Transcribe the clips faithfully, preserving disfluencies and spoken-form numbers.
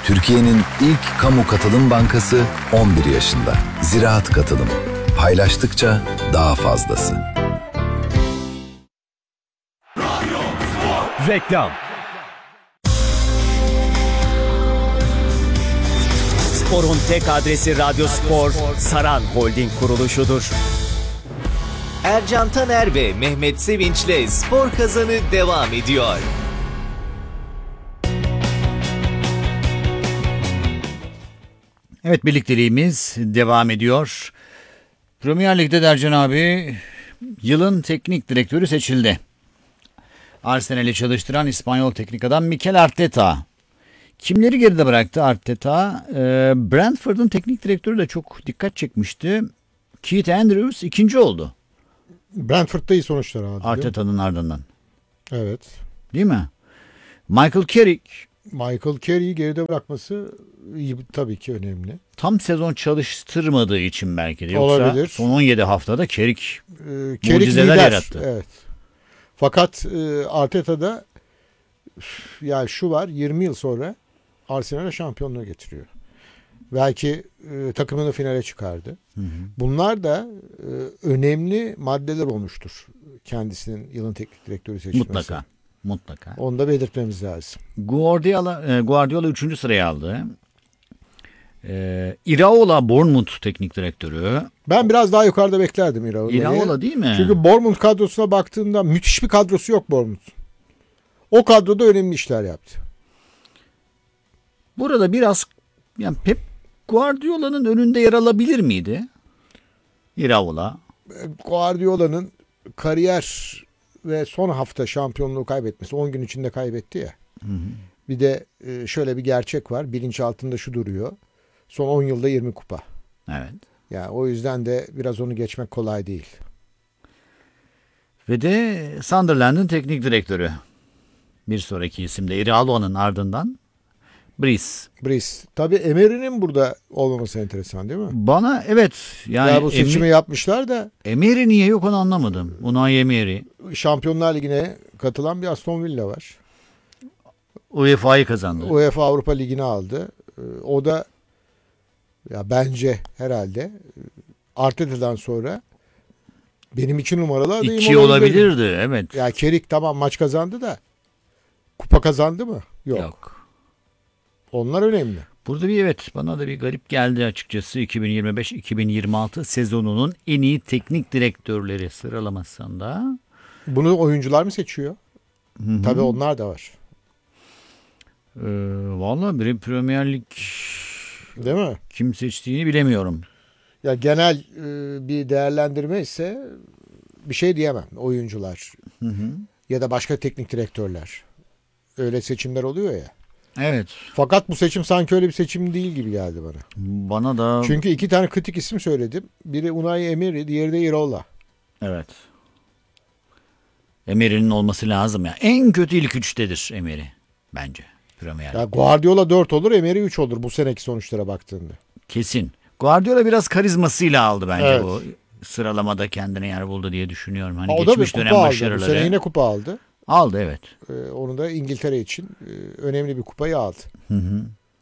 Türkiye'nin ilk kamu katılım bankası on bir yaşında. Ziraat Katılım. Paylaştıkça daha fazlası. Reklam. Spor'un tek adresi Radyo Spor, Saran Holding kuruluşudur. Ercan Taner ve Mehmet Sevinç'le Spor Kazanı devam ediyor. Evet, birlikteliğimiz devam ediyor. Premier Lig'de de Ercan abi yılın teknik direktörü seçildi. Arsenal'i çalıştıran İspanyol teknik adam Mikel Arteta. Kimleri geride bıraktı Arteta? E, Brentford'un teknik direktörü de çok dikkat çekmişti. Keith Andrews ikinci oldu. Brentford'da iyi sonuçlar aldı. Arteta'nın ardından. Evet. Değil mi? Michael Carrick. Michael Carey'i geride bırakması iyi, tabii ki önemli. Tam sezon çalıştırmadığı için belki de. Yoksa olabilir. Son on yedi haftada Carrick ee, mucizeler lider, yarattı. Evet. Fakat e, Arteta'da yani şu var, yirmi yıl sonra Arsenal'e şampiyonluğu getiriyor. Belki e, takımını finale çıkardı. Hı hı. Bunlar da e, önemli maddeler olmuştur kendisinin yılın teknik direktörü seçilmesi. Mutlaka. Mutlaka. Onu da belirtmemiz lazım. Guardiola, Guardiola üçüncü sıraya aldı. Ee, Iraola Bournemouth teknik direktörü. Ben biraz daha yukarıda beklerdim Iraola'yı. Iraola değil mi? Çünkü Bournemouth kadrosuna baktığında müthiş bir kadrosu yok Bournemouth. O kadroda önemli işler yaptı. Burada biraz yani Pep Guardiola'nın önünde yer alabilir miydi? Iraola. Guardiola'nın kariyer ve son hafta şampiyonluğu kaybetmesi, on gün içinde kaybetti ya. Hı hı. Bir de şöyle bir gerçek var. Bilinç altında şu duruyor. Son on yılda yirmi kupa. Evet. Yani o yüzden de biraz onu geçmek kolay değil. Ve de Sunderland'ın teknik direktörü. Bir sonraki isim de Iraola'nın ardından Brice. Brice. Tabii Emery'nin burada olmaması enteresan değil mi? Bana evet. Yani ya bu seçimi Emery, yapmışlar da. Emery niye yok onu anlamadım. Unai Emery. Şampiyonlar Ligi'ne katılan bir Aston Villa var. U E F A'yı kazandı. UEFA Avrupa Ligi'ni aldı. O da ya bence herhalde Arteta'dan sonra benim iki numaralı adayım İki olabilirdi. Evet. Ya Kerik tamam maç kazandı da kupa kazandı mı? Yok. Yok. Onlar önemli. Burada bir evet bana da bir garip geldi açıkçası. iki bin yirmi beş iki bin yirmi altı sezonunun en iyi teknik direktörleri sıralamasında. Bunu oyuncular mı seçiyor? Hı-hı. Tabii onlar da var. Ee, vallahi bir Premier Lig değil mi? Kim seçtiğini bilemiyorum. Ya genel e, bir değerlendirme ise bir şey diyemem. Oyuncular hı hı. ya da başka teknik direktörler. Öyle seçimler oluyor ya. Evet. Fakat bu seçim sanki öyle bir seçim değil gibi geldi bana. Bana da. Çünkü iki tane kritik isim söyledim. Biri Unai Emery, diğeri de Iraola. Evet. Emery'nin olması lazım ya. En kötü ilk üçtedir Emery bence. Premier ya Guardiola dört olur, Emery üç olur bu seneki sonuçlara baktığında. Kesin. Guardiola biraz karizmasıyla aldı bence evet. bu sıralamada kendine yer buldu diye düşünüyorum. Hani o geçmiş da bir dönem kupa başarıları. aldı. Bu sene yine kupa aldı. Aldı evet. Ee, onu da İngiltere için e, önemli bir kupayı aldı. Hı hı.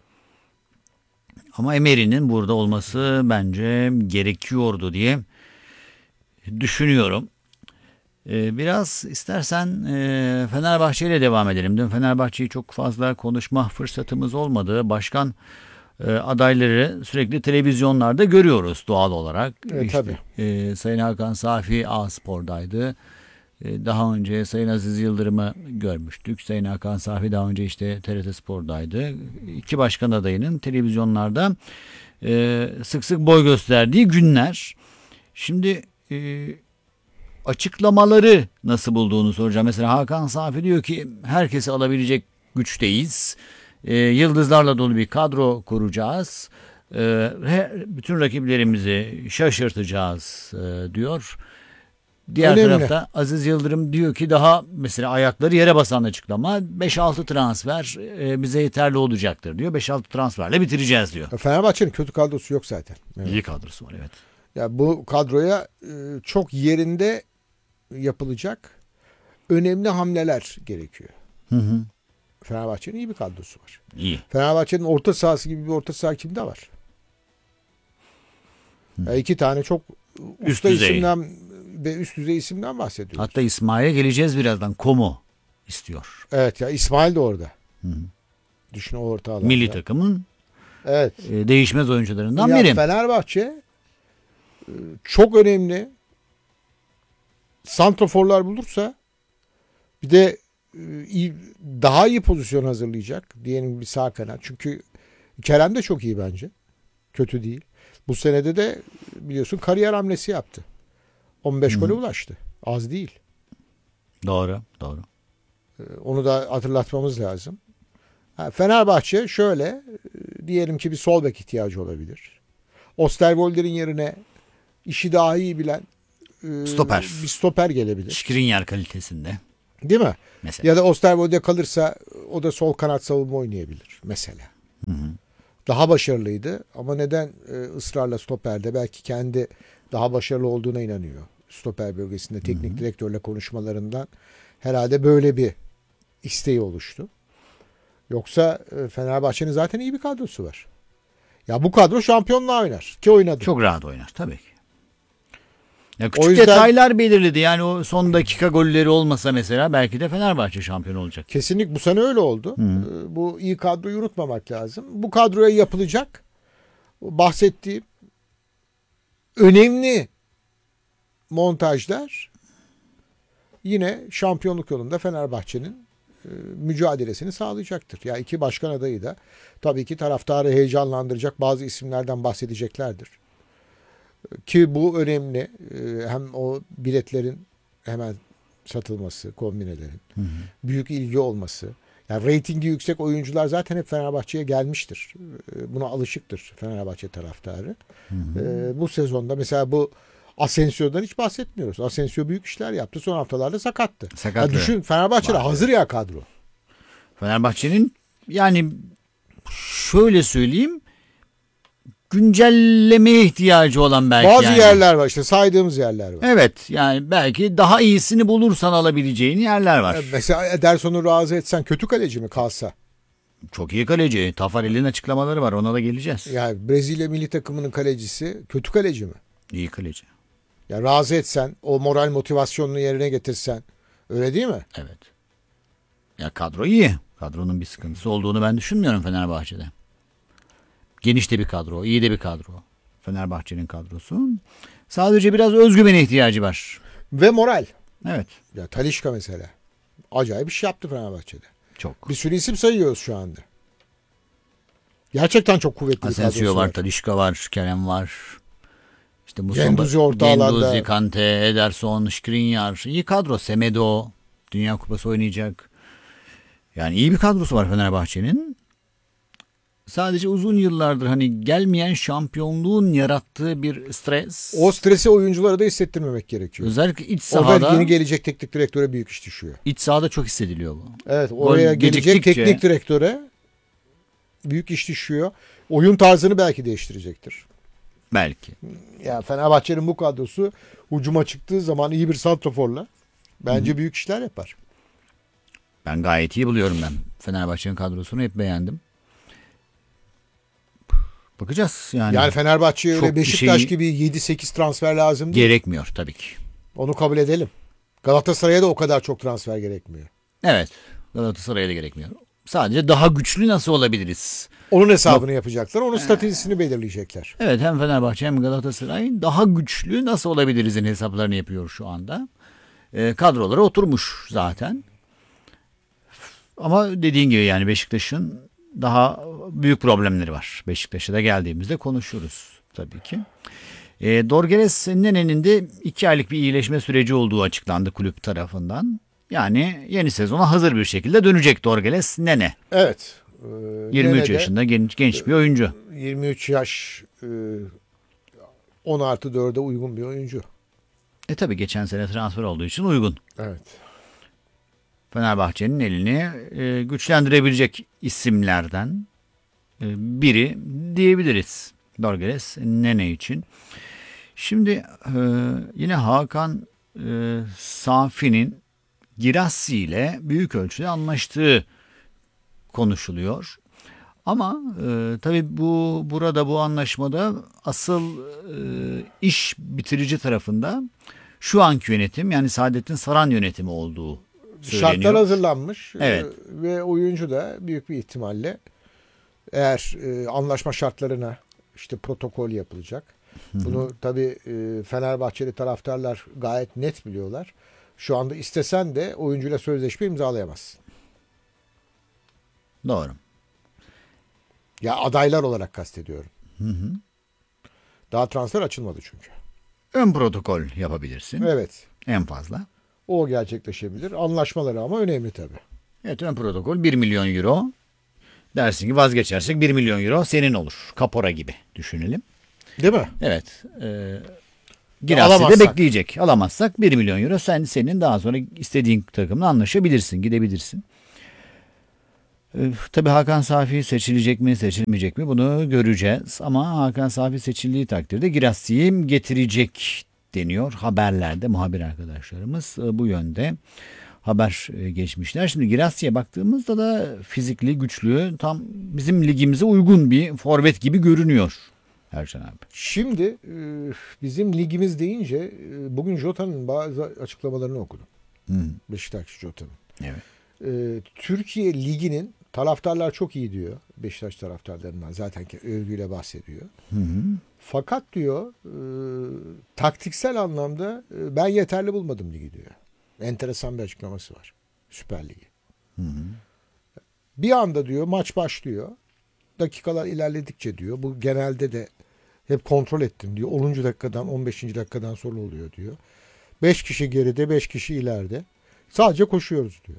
Ama Emery'nin burada olması bence gerekiyordu diye düşünüyorum. Ee, biraz istersen e, Fenerbahçe ile devam edelim. Dün Fenerbahçe'yi çok fazla konuşma fırsatımız olmadı. Başkan e, adayları sürekli televizyonlarda görüyoruz doğal olarak. Evet, işte, tabii. E, Sayın Hakan Safi A Spor'daydı. E, daha önce Sayın Aziz Yıldırım'ı görmüştük. Sayın Hakan Safi daha önce işte T R T Spor'daydı. İki başkan adayının televizyonlarda e, sık sık boy gösterdiği günler. Şimdi e, açıklamaları nasıl bulduğunu soracağım. Mesela Hakan Safi diyor ki herkesi alabilecek güçteyiz. E, yıldızlarla dolu bir kadro kuracağız. E, bütün rakiplerimizi şaşırtacağız e, diyor. Diğer önemli. tarafta Aziz Yıldırım diyor ki daha mesela ayakları yere basan açıklama. beş altı transfer e, bize yeterli olacaktır diyor. beş altı transferle bitireceğiz diyor. Fenerbahçe'nin kötü kadrosu yok zaten. Evet. İyi kadrosu var evet. Ya bu kadroya e, çok yerinde yapılacak önemli hamleler gerekiyor. Hı hı. Fenerbahçe'nin iyi bir kadrosu var. İyi. Fenerbahçe'nin orta sahası gibi bir orta saha kimde var? Yani iki tane çok usta düzey. isimden ve üst düzey isimden bahsediyoruz. Hatta İsmail'e geleceğiz birazdan. Komo istiyor. Evet ya, İsmail de orada. Düşün o orta alanda. Milli takımın Evet. e, değişmez oyuncularından Ya biri. Fenerbahçe e, çok önemli santraforlar bulursa, bir de e, iyi, daha iyi pozisyon hazırlayacak. Diyelim bir sağ kanat. Çünkü Kerem de çok iyi bence. Kötü değil. Bu senede de biliyorsun kariyer hamlesi yaptı. on beş gole ulaştı. Az değil. Doğru, doğru. E, Onu da hatırlatmamız lazım. Ha, Fenerbahçe şöyle e, diyelim ki bir sol bek ihtiyacı olabilir. Osterwolder'in yerine işi daha iyi bilen e, Stoper. bir stoper gelebilir. Skriniar kalitesinde Değil mi? mesela. Ya da Osterwolder kalırsa o da sol kanat savunma oynayabilir mesela. Daha başarılıydı ama neden e, ısrarla stoperde? Belki kendi daha başarılı olduğuna inanıyor. Stoper bölgesinde teknik direktörle konuşmalarından herhalde böyle bir isteği oluştu. Yoksa e, Fenerbahçe'nin zaten iyi bir kadrosu var. Ya bu kadro şampiyonluğa oynar. Ki oynadı. Çok rahat oynar tabii ki. Ya küçük O yüzden- detaylar belirledi. Yani o son dakika golleri olmasa mesela belki de Fenerbahçe şampiyon olacak. Kesinlikle bu sene öyle oldu. Ee, Bu iyi kadroyu unutmamak lazım. Bu kadroya yapılacak bahsettiğim önemli montajlar yine şampiyonluk yolunda Fenerbahçe'nin e, mücadelesini sağlayacaktır. Ya iki başkan adayı da tabii ki taraftarı heyecanlandıracak bazı isimlerden bahsedeceklerdir. Ki bu önemli. Ee, Hem o biletlerin hemen satılması, kombinelerin. Büyük ilgi olması. Yani reytingi yüksek oyuncular zaten hep Fenerbahçe'ye gelmiştir. Ee, Buna alışıktır Fenerbahçe taraftarı. Ee, bu sezonda mesela bu Asensio'dan hiç bahsetmiyoruz. Asensio büyük işler yaptı. Son haftalarda sakattı. Sakatlı. Ya düşün, Fenerbahçe'de Vay be. hazır ya kadro. Fenerbahçe'nin yani şöyle söyleyeyim güncellemeye ihtiyacı olan belki Bazı yani. yerler var, işte saydığımız yerler var. Evet yani belki daha iyisini bulursan alabileceğin yerler var. Mesela Ederson'u razı etsen kötü kaleci mi kalsa? Çok iyi kaleci. Tafarel'in açıklamaları var, ona da geleceğiz. Yani Brezilya milli takımının kalecisi kötü kaleci mi? İyi kaleci. Ya razı etsen, o moral motivasyonunu yerine getirsen, öyle değil mi? Evet. Ya kadro iyi. Kadronun bir sıkıntısı olduğunu ben düşünmüyorum Fenerbahçe'de. Geniş de bir kadro, iyi de bir kadro. Fenerbahçe'nin kadrosu. Sadece biraz özgüvene ihtiyacı var. Ve moral. Evet. Ya Talisca mesela. Acayip iş yaptı Fenerbahçe'de. Çok. Bir sürü isim sayıyoruz şu anda. Gerçekten çok kuvvetli bir Asensio kadrosu var, var. Talisca var, Kerem var. İşte Guendouzi orta alanda. Guendouzi, Kante, Ederson, Skriniar. İyi kadro. Semedo. Dünya Kupası oynayacak. Yani iyi bir kadrosu var Fenerbahçe'nin. Sadece uzun yıllardır hani gelmeyen şampiyonluğun yarattığı bir stres. O stresi oyunculara da hissettirmemek gerekiyor. Özellikle iç Orada sahada, yeni gelecek teknik direktöre büyük iş düşüyor. iç sahada çok hissediliyor bu. Evet, oraya Gol gelecek geciktikçe- teknik direktöre büyük iş düşüyor. Oyun tarzını belki değiştirecektir. Belki. Ya Fenerbahçe'nin bu kadrosu hücuma çıktığı zaman iyi bir santraforla bence büyük işler yapar. Ben gayet iyi buluyorum ben. Fenerbahçe'nin kadrosunu hep beğendim. Bakacağız yani. Yani Fenerbahçe'ye öyle Çok bir Beşiktaş şey- gibi yedi sekiz transfer lazım değil. Gerekmiyor tabii ki. Onu kabul edelim. Galatasaray'a da o kadar çok transfer gerekmiyor. Evet. Galatasaray'a da gerekmiyor. Sadece daha güçlü nasıl olabiliriz? Onun hesabını yapacaklar. Onun stratejisini belirleyecekler. Evet, hem Fenerbahçe hem Galatasaray daha güçlü nasıl olabiliriz'in hesaplarını yapıyor şu anda. E, kadroları oturmuş zaten. Ama dediğin gibi yani Beşiktaş'ın daha büyük problemleri var. Beşiktaş'a da geldiğimizde konuşuruz tabii ki. E, Dorgeles Nene'nin de iki aylık bir iyileşme süreci olduğu açıklandı kulüp tarafından. Yani yeni sezona hazır bir şekilde dönecek Dorgeles Nene. Evet. Ee, yirmi üç Nene'de yaşında genç, genç bir oyuncu. yirmi üç yaş e, on artı dörde uygun bir oyuncu. E tabii geçen sene transfer olduğu için uygun. Evet. Fenerbahçe'nin elini e, güçlendirebilecek isimlerden e, biri diyebiliriz Dorgeles Nene için. Şimdi e, yine Hakan e, Safi'nin Girassi ile büyük ölçüde anlaştığı konuşuluyor. Ama e, tabii bu burada bu anlaşmada asıl e, iş bitirici tarafında şu anki yönetim, yani Saadettin Saran yönetimi olduğu söyleniyor. Şartlar hazırlanmış. Evet. Ee, ve oyuncu da büyük bir ihtimalle eğer e, anlaşma şartlarına işte protokol yapılacak. Bunu tabii e, Fenerbahçeli taraftarlar gayet net biliyorlar. Şu anda istesen de oyuncuyla sözleşme imzalayamazsın. Doğru. Ya adaylar olarak kastediyorum. Daha transfer açılmadı çünkü. Ön protokol yapabilirsin Evet. en fazla. O gerçekleşebilir. Anlaşmaları ama önemli tabii. Evet, ön protokol bir milyon euro. Dersin ki vazgeçersek bir milyon euro senin olur. Kapora gibi düşünelim. Değil mi? Evet. E, Girassi de Alamazsak. bekleyecek. Alamazsak bir milyon euro sen senin, daha sonra istediğin takımla anlaşabilirsin, gidebilirsin. E, tabii Hakan Safi seçilecek mi, seçilmeyecek mi bunu göreceğiz. Ama Hakan Safi seçildiği takdirde Girassi'yi getirecek deniyor. Haberlerde muhabir arkadaşlarımız e, bu yönde haber e, geçmişler. Şimdi Girassi'ye baktığımızda da fizikli, güçlü, tam bizim ligimize uygun bir forvet gibi görünüyor Ercan abi. Şimdi e, bizim ligimiz deyince e, bugün Jota'nın bazı açıklamalarını okudum. Hı. Beşiktaş Jota'nın. Evet. E, Türkiye Ligi'nin taraftarlar çok iyi diyor. Beşiktaş taraftarlarından zaten ki övgüyle bahsediyor. Hı hı. Fakat diyor e, taktiksel anlamda e, ben yeterli bulmadım ligi diyor. Enteresan bir açıklaması var. Süper Ligi. Hı hı. Bir anda diyor maç başlıyor. Dakikalar ilerledikçe diyor. Bu genelde de hep kontrol ettim diyor. onuncu dakikadan on beşinci dakikadan sonra oluyor diyor. beş kişi geride, beş kişi ileride. Sadece koşuyoruz diyor.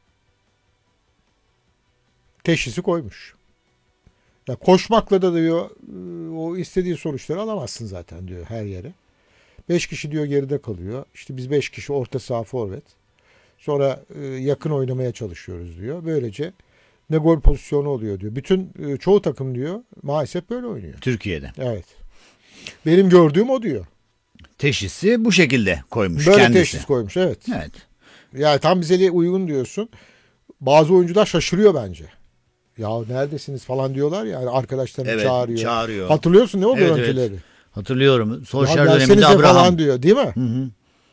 Teşhisi koymuş. Ya koşmakla da diyor o istediği sonuçları alamazsın zaten diyor her yere. beş kişi diyor geride kalıyor. İşte biz beş kişi orta saha forvet. Sonra yakın oynamaya çalışıyoruz diyor. Böylece ne gol pozisyonu oluyor diyor. Bütün çoğu takım diyor maalesef böyle oynuyor. Türkiye'de. Evet. Benim gördüğüm o diyor. Teşhisi bu şekilde koymuş Böyle kendisi. teşhis koymuş evet. Evet. Yani tam bize uygun diyorsun. Bazı oyuncular şaşırıyor bence. Ya neredesiniz falan diyorlar ya. Yani arkadaşlarını Evet, çağırıyor. çağırıyor. Hatırlıyorsun değil mi o Evet, görüntüleri? evet. Hatırlıyorum. Ya Sosyal döneminde gelsenize Abraham. falan diyor değil mi? Hı hı.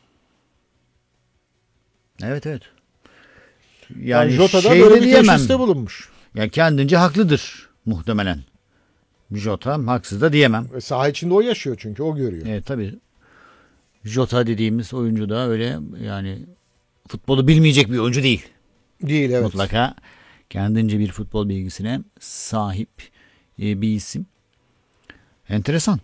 Evet evet. Yani, Yani Jota'da şey böyle de bir diyemem. teşhiste bulunmuş. Yani kendince haklıdır muhtemelen. Jota haksız da diyemem. E, saha içinde o yaşıyor çünkü o görüyor. Evet tabii. Jota dediğimiz oyuncu da öyle, yani futbolu bilmeyecek bir oyuncu değil. Değil evet. Mutlaka kendince bir futbol bilgisine sahip e, bir isim. Enteresan.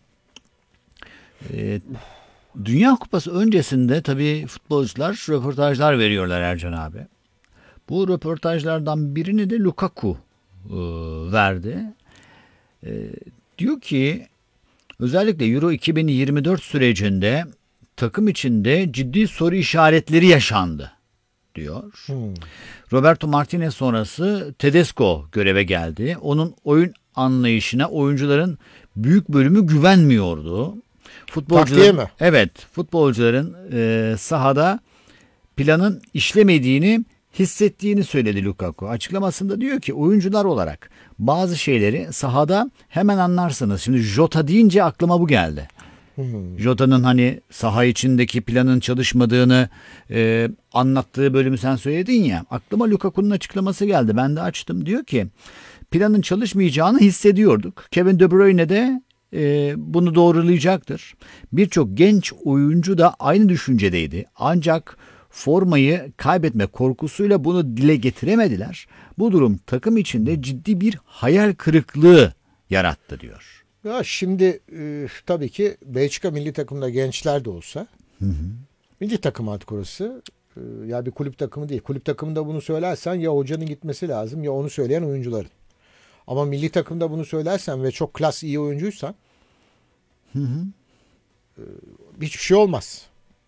E, Dünya Kupası öncesinde tabii futbolcular röportajlar veriyorlar Ercan abi. Bu röportajlardan birini de Lukaku e, verdi. E, diyor ki özellikle Euro iki bin yirmi dört sürecinde takım içinde ciddi soru işaretleri yaşandı diyor. Hmm. Roberto Martinez sonrası Tedesco göreve geldi. Onun oyun anlayışına oyuncuların büyük bölümü güvenmiyordu. Taktiğe mi? Evet, futbolcuların e, sahada planın işlemediğini hissettiğini söyledi Lukaku. Açıklamasında diyor ki oyuncular olarak bazı şeyleri sahada hemen anlarsınız. Şimdi Jota deyince aklıma bu geldi. Hmm. Jota'nın hani saha içindeki planın çalışmadığını e, anlattığı bölümü sen söyledin ya. Aklıma Lukaku'nun açıklaması geldi. Ben de açtım. Diyor ki planın çalışmayacağını hissediyorduk. Kevin De Bruyne de e, bunu doğrulayacaktır. Birçok genç oyuncu da aynı düşüncedeydi. Ancak formayı kaybetme korkusuyla bunu dile getiremediler. Bu durum takım içinde ciddi bir hayal kırıklığı yarattı diyor. Ya şimdi e, tabii ki Belçika milli takımda gençler de olsa Hı hı. milli takım artık orası. E, ya bir kulüp takımı değil. Kulüp takımında bunu söylersen ya hocanın gitmesi lazım ya onu söyleyen oyuncuların. Ama milli takımda bunu söylersen ve çok klas iyi oyuncuysan Hı hı. e, hiçbir şey olmaz.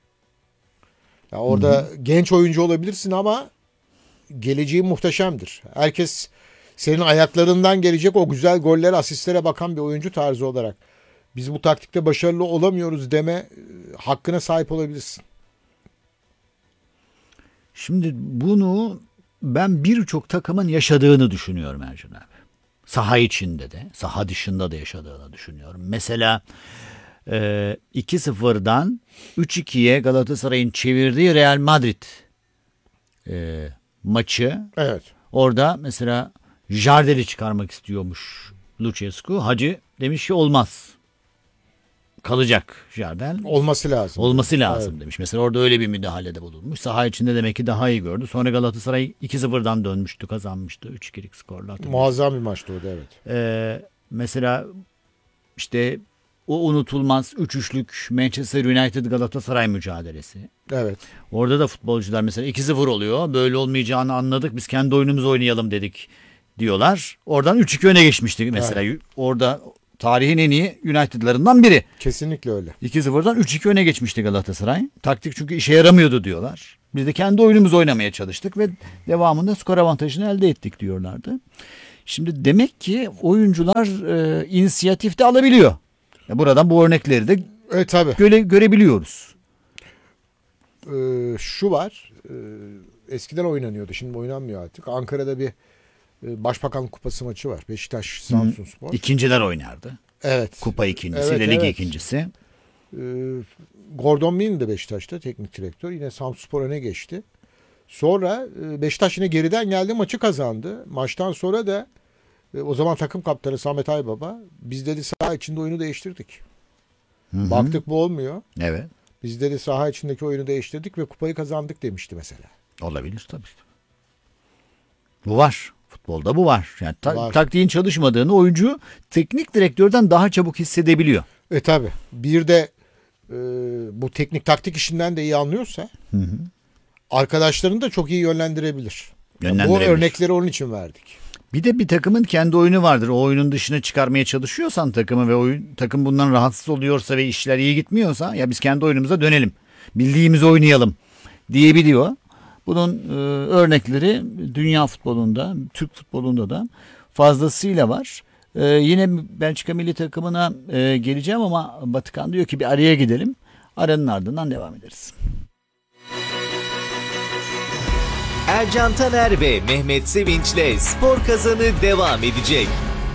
Ya orada hı hı. genç oyuncu olabilirsin ama geleceği muhteşemdir. Herkes senin ayaklarından gelecek o güzel gollere, asistlere bakan bir oyuncu tarzı olarak biz bu taktikte başarılı olamıyoruz deme hakkına sahip olabilirsin. Şimdi bunu ben birçok takımın yaşadığını düşünüyorum Ercan abi. Saha içinde de, saha dışında da yaşadığını düşünüyorum. Mesela e, iki sıfırdan üç ikiye Galatasaray'ın çevirdiği Real Madrid e, maçı. Evet. Orada mesela Jardel'i çıkarmak istiyormuş Lucescu. Hacı demiş ki olmaz. Kalacak Jardel. Olması lazım. Olması lazım Evet. demiş. Mesela orada öyle bir müdahalede bulunmuş. Saha içinde demek ki daha iyi gördü. Sonra Galatasaray iki sıfırdan dönmüştü, kazanmıştı. üç ikilik skorla. Muazzam bir maçtı o da, evet. Ee, mesela işte o unutulmaz üç üçlük Manchester United Galatasaray mücadelesi. Evet. Orada da futbolcular mesela iki sıfır oluyor. Böyle olmayacağını anladık. Biz kendi oyunumuzu oynayalım dedik diyorlar. Oradan üç iki öne geçmiştik mesela. Evet. Orada tarihin en iyi United'larından biri. Kesinlikle öyle. iki sıfırdan üç iki öne geçmişti Galatasaray. Taktik çünkü işe yaramıyordu diyorlar. Biz de kendi oyunumuzu oynamaya çalıştık ve devamında skor avantajını elde ettik diyorlardı. Şimdi demek ki oyuncular e, inisiyatif de alabiliyor. Ya buradan bu örnekleri de Evet, tabii. göre, görebiliyoruz. Ee, şu var. E, eskiden oynanıyordu. Şimdi oynanmıyor artık. Ankara'da bir e, Başbakan Kupası maçı var. Beşiktaş Samsunspor. İkinciler oynardı. Evet. Kupa ikincisi Evet, ve lig evet. ikincisi. Ee, Gordon Milne de Beşiktaş'ta teknik direktör. Yine Samsunspor öne geçti. Sonra e, Beşiktaş yine geriden geldi, maçı kazandı. Maçtan sonra da e, o zaman takım kaptanı Samet Aybaba, biz dedi saha içinde oyunu değiştirdik. Hı-hı. Baktık bu olmuyor. Evet. Biz dedi saha içindeki oyunu değiştirdik ve kupayı kazandık demişti mesela. Olabilir tabii. Bu var. Futbolda bu var. Yani ta- Var. taktiğin çalışmadığını oyuncu teknik direktörden daha çabuk hissedebiliyor. E tabi. Bir de e, bu teknik taktik işinden de iyi anlıyorsa Hı hı. arkadaşlarını da çok iyi yönlendirebilir. Yani bu Yönlendirebilir. örnekleri onun için verdik. Bir de bir takımın kendi oyunu vardır. O oyunun dışına çıkarmaya çalışıyorsan takımı ve oyun, takım bundan rahatsız oluyorsa ve işler iyi gitmiyorsa ya biz kendi oyunumuza dönelim. Bildiğimizi oynayalım diyebiliyor. Bunun e, örnekleri dünya futbolunda, Türk futbolunda da fazlasıyla var. E, yine Belçika milli takımına e, geleceğim ama Batıkan diyor ki bir araya gidelim. Aranın ardından devam ederiz. Ercan Taner ve Mehmet Sevinç'le Spor Kazanı devam edecek.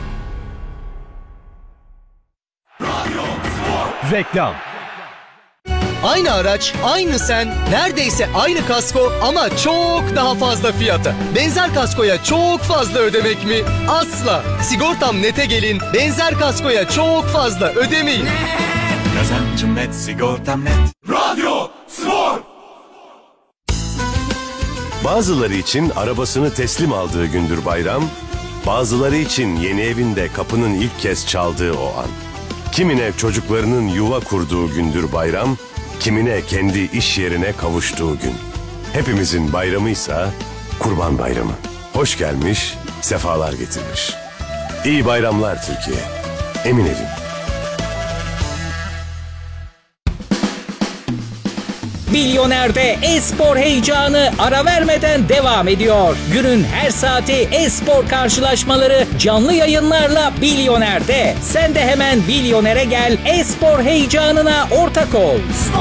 Reklam. Aynı araç, aynı sen, neredeyse aynı kasko ama çok daha fazla fiyata. Benzer kaskoya çok fazla ödemek mi? Asla. Sigortam Net'e gelin, benzer kaskoya çok fazla ödemeyin. Kazancım net, sigortam net. Radyo Spor. Bazıları için arabasını teslim aldığı gündür bayram, bazıları için yeni evinde kapının ilk kez çaldığı o an. Kimine çocuklarının yuva kurduğu gündür bayram, kimine kendi iş yerine kavuştuğu gün. Hepimizin bayramıysa Kurban Bayramı. Hoş gelmiş, sefalar getirmiş. İyi bayramlar Türkiye. Emin evim. Bilyoner'de e-spor heyecanı ara vermeden devam ediyor. Günün her saati e-spor karşılaşmaları canlı yayınlarla Bilyoner'de. Sen de hemen Bilyoner'e gel, e-spor heyecanına ortak ol.